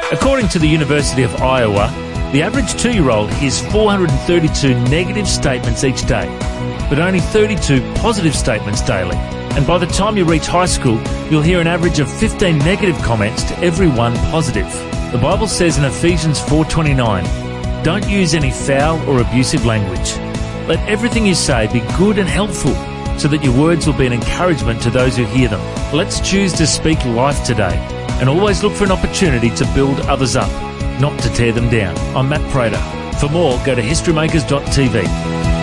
According to the University of Iowa, the average 2-year-old hears 432 negative statements each day, but only 32 positive statements daily. And by the time you reach high school, you'll hear an average of 15 negative comments to every one positive. The Bible says in Ephesians 4:29, "Don't use any foul or abusive language. Let everything you say be good and helpful, so that your words will be an encouragement to those who hear them." Let's choose to speak life today, and always look for an opportunity to build others up, not to tear them down. I'm Matt Prater. For more, go to historymakers.tv.